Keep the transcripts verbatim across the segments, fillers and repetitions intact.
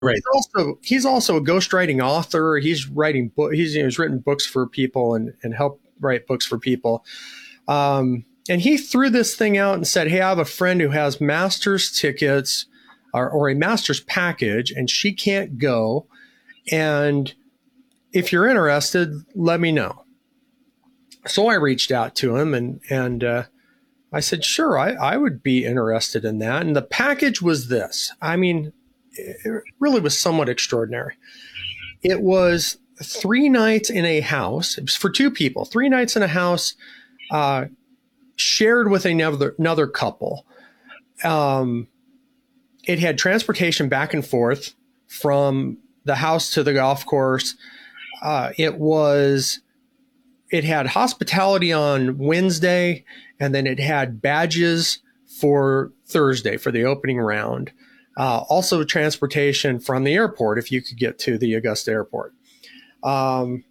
Right. He's also he's also a ghostwriting author. He's writing book. He's, you know, he's written books for people and and helped write books for people. Um, and he threw this thing out and said, "Hey, I have a friend who has Masters tickets or, or a Masters package, and she can't go. And if you're interested, let me know." So I reached out to him and and uh, I said, "Sure, I, I would be interested in that." And the package was this. I mean, it really was somewhat extraordinary. It was three nights in a house. It was for two people, three nights in a house uh, shared with another, another couple. Um, it had transportation back and forth from the house to the golf course. Uh, it was, it had hospitality on Wednesday, and then it had badges for Thursday for the opening round. Uh, also transportation from the airport if you could get to the Augusta airport. Um,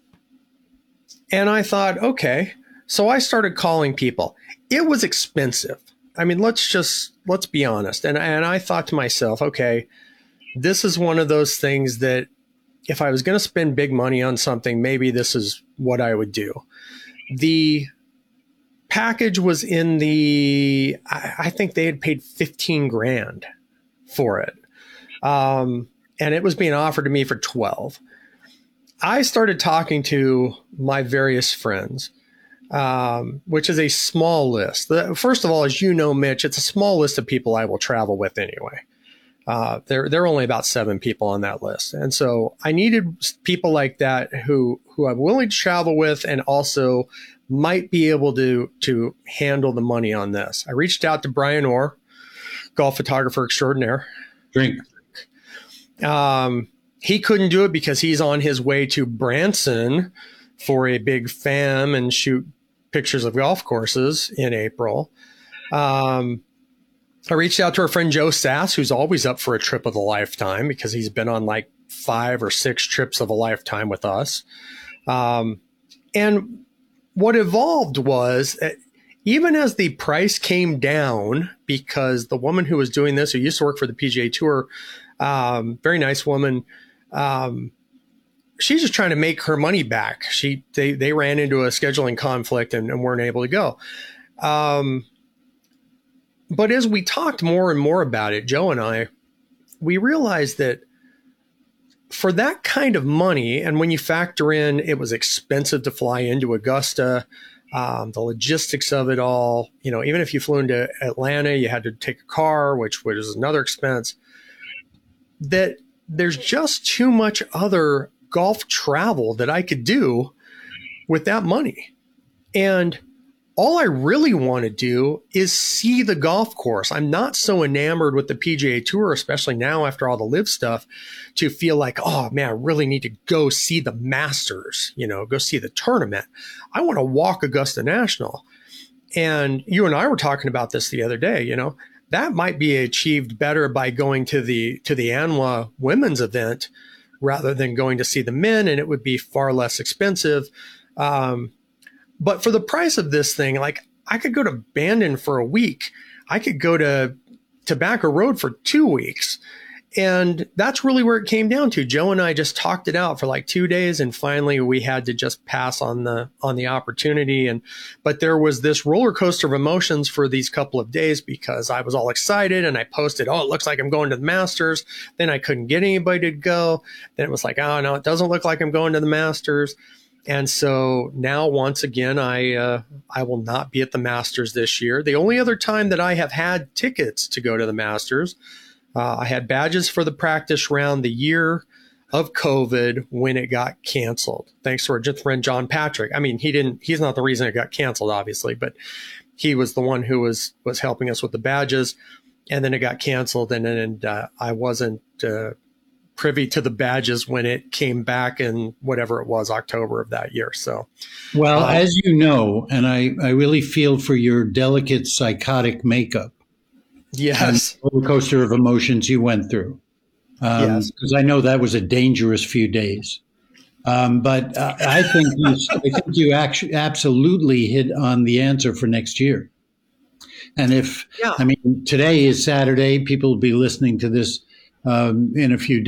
and I thought, okay. So I started calling people. It was expensive. I mean, let's just, let's be honest. And, and I thought to myself, okay, this is one of those things that if I was going to spend big money on something, maybe this is what I would do. The package was in the, I, I think they had paid fifteen grand for it. Um, and it was being offered to me for twelve. I started talking to my various friends, um, which is a small list. The, first of all, as you know, Mitch, it's a small list of people I will travel with anyway. Uh, there, there are only about seven people on that list. And so I needed people like that who, who I'm willing to travel with and also might be able to, to handle the money on this. I reached out to Brian Orr, golf photographer extraordinaire. Drink. Um, he couldn't do it because he's on his way to Branson for a big fam and shoot pictures of golf courses in April. Um, I reached out to our friend Joe Sass, who's always up for a trip of a lifetime because he's been on like five or six trips of a lifetime with us. Um, and what evolved was uh, even as the price came down, because the woman who was doing this, who used to work for the P G A Tour, um, very nice woman, um, she's just trying to make her money back. She they they ran into a scheduling conflict and, and weren't able to go. Um, but as we talked more and more about it, Joe and I, we realized that for that kind of money, and when you factor in it was expensive to fly into Augusta, um, the logistics of it all, you know, even if you flew into Atlanta, you had to take a car, which was another expense, that there's just too much other golf travel that I could do with that money. And all I really want to do is see the golf course. I'm not so enamored with the P G A Tour, especially now after all the live stuff, to feel like, oh man, I really need to go see the Masters, you know, go see the tournament. I want to walk Augusta National. And you and I were talking about this the other day, you know, that might be achieved better by going to the, to the A N W A women's event rather than going to see the men. And it would be far less expensive. Um, But for the price of this thing, like I could go to Bandon for a week. I could go to Tobacco Road for two weeks. And that's really where it came down to. Joe and I just talked it out for like two days. And finally we had to just pass on the, on the opportunity. And, but there was this roller coaster of emotions for these couple of days because I was all excited and I posted, oh, it looks like I'm going to the Masters. Then I couldn't get anybody to go. Then it was like, oh no, it doesn't look like I'm going to the Masters. And so now, once again, I uh, I will not be at the Masters this year. The only other time that I have had tickets to go to the Masters, uh, I had badges for the practice round the year of COVID when it got canceled. Thanks to our good friend John Patrick. I mean, he didn't. He's not the reason it got canceled, obviously, but he was the one who was was helping us with the badges. And then it got canceled, and then uh, I wasn't Uh, privy to the badges when it came back in whatever it was, October of that year. So, well, um, as you know, and I, I really feel for your delicate psychotic makeup. Yes. And the roller coaster of emotions you went through. Um, yes. Because I know that was a dangerous few days. Um, but uh, I think you, I think you actually absolutely hit on the answer for next year. And if, yeah. I mean, today is Saturday, people will be listening to this um, in a few